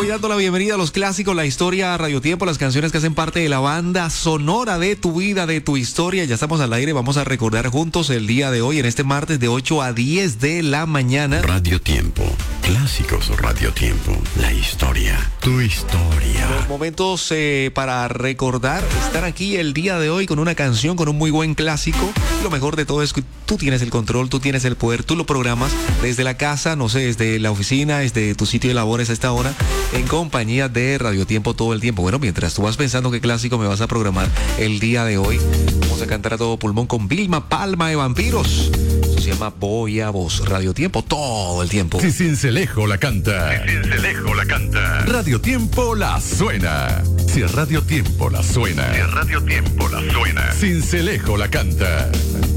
Voy dando la bienvenida a los clásicos, la historia, Radio Tiempo, las canciones que hacen parte de la banda sonora de tu vida, de tu historia. Ya estamos al aire, vamos a recordar juntos el día de hoy, en este martes de 8 a 10 de la mañana. Radio Tiempo, clásicos Radio Tiempo, la historia, tu historia. Los momentos para recordar, estar aquí el día de hoy con una canción, con un muy buen clásico. Lo mejor de todo es que tú tienes el control, tú tienes el poder, tú lo programas desde la casa, no sé, desde la oficina, desde tu sitio de labores a esta hora, en compañía de Radio Tiempo todo el tiempo. Bueno, mientras tú vas pensando qué clásico me vas a programar el día de hoy, vamos a cantar a todo pulmón con Vilma Palma de Vampiros. Esto se llama Voy a Vos. Radio Tiempo todo el tiempo. Si Cincelejo la canta. Si Cincelejo la canta. Radio Tiempo la suena. Si Radio Tiempo la suena. Si Radio Tiempo la suena. Cincelejo la canta.